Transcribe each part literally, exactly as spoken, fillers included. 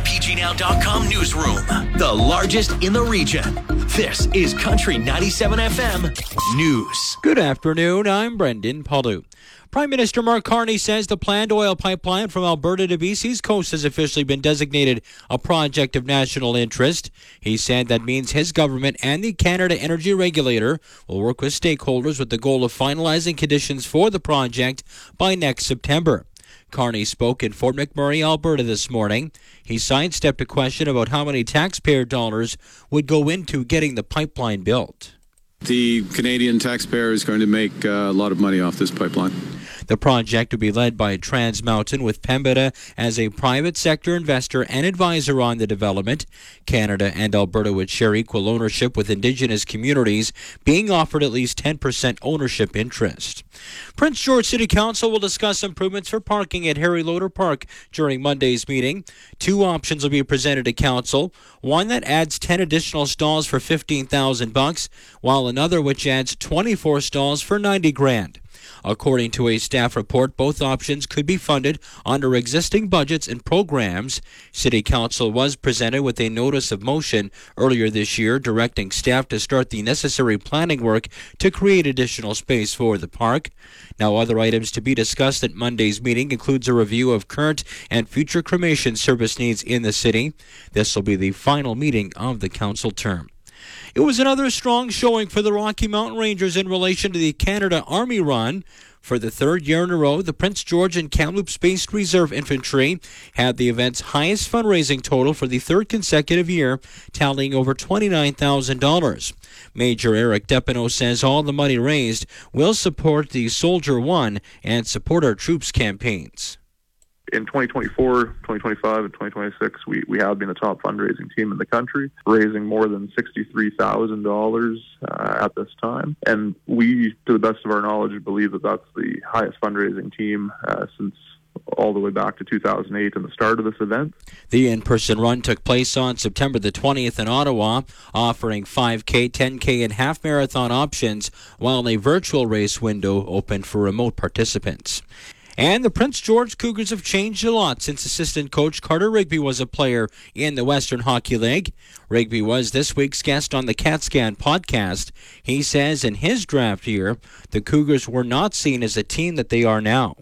P G Now dot com newsroom, the largest in the region. This is Country ninety-seven F M News. Good afternoon, I'm Brendan Paldue. Prime Minister Mark Carney says the planned oil pipeline from Alberta to B C's coast has officially been designated a project of national interest. He said that means his government and the Canada Energy Regulator will work with stakeholders with the goal of finalizing conditions for the project by next September. Carney spoke in Fort McMurray, Alberta this morning. He sidestepped a question about how many taxpayer dollars would go into getting the pipeline built. The Canadian taxpayer is going to make uh, a lot of money off this pipeline. The project will be led by Trans Mountain, with Pembina as a private sector investor and advisor on the development. Canada and Alberta would share equal ownership, with Indigenous communities being offered at least ten percent ownership interest. Prince George City Council will discuss improvements for parking at Harry Loader Park during Monday's meeting. Two options will be presented to Council. One that adds ten additional stalls for fifteen thousand bucks, while another which adds twenty-four stalls for ninety grand. According to a staff report, both options could be funded under existing budgets and programs. City Council was presented with a notice of motion earlier this year directing staff to start the necessary planning work to create additional space for the park. Now, other items to be discussed at Monday's meeting includes a review of current and future cremation service needs in the city. This will be the final meeting of the council term. It was another strong showing for the Rocky Mountain Rangers in relation to the Canada Army Run. For the third year in a row, the Prince George and Kamloops-based Reserve Infantry had the event's highest fundraising total for the third consecutive year, tallying over twenty-nine thousand dollars. Major Eric Depineau says all the money raised will support the Soldier One and support our troops' campaigns. In twenty twenty-four, twenty twenty-five, and twenty twenty-six, we, we have been the top fundraising team in the country, raising more than sixty-three thousand dollars uh, at this time. And we, to the best of our knowledge, believe that that's the highest fundraising team uh, since all the way back to two thousand eight and the start of this event. The in-person run took place on September the twentieth in Ottawa, offering five K, ten K, and half-marathon options, while a virtual race window opened for remote participants. And the Prince George Cougars have changed a lot since assistant coach Carter Rigby was a player in the Western Hockey League. Rigby was this week's guest on the CatScan podcast. He says in his draft year, the Cougars were not seen as a team that they are now.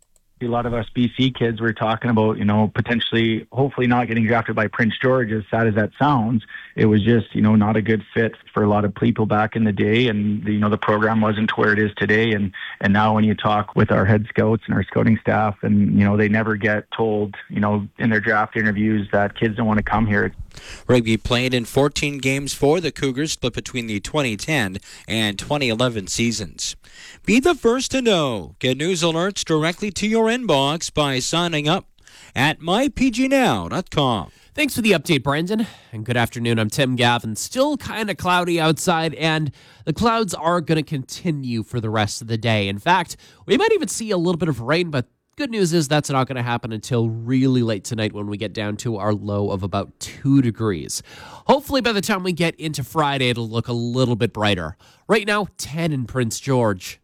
A lot of us B C kids were talking about, you know, potentially, hopefully not getting drafted by Prince George, as sad as that sounds. It was just, you know, not a good fit for a lot of people back in the day. And, you know, the program wasn't to where it is today. And, and now when you talk with our head scouts and our scouting staff, and, you know, they never get told, you know, in their draft interviews that kids don't want to come here. Rigby played in fourteen games for the Cougars, split between the twenty ten and twenty eleven seasons. Be the first to know. Get news alerts directly to your inbox by signing up at my P G Now dot com. Thanks for the update, Brendan. And good afternoon. I'm Tim Gavin. Still kind of cloudy outside, and the clouds are going to continue for the rest of the day. In fact, we might even see a little bit of rain, but good news is that's not going to happen until really late tonight when we get down to our low of about two degrees. Hopefully by the time we get into Friday, it'll look a little bit brighter. Right now, ten in Prince George.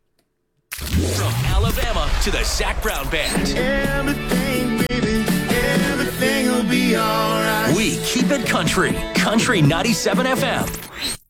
From Alabama to the Zac Brown Band. Everything, baby, everything will be all right. We keep it country. Country ninety-seven F M.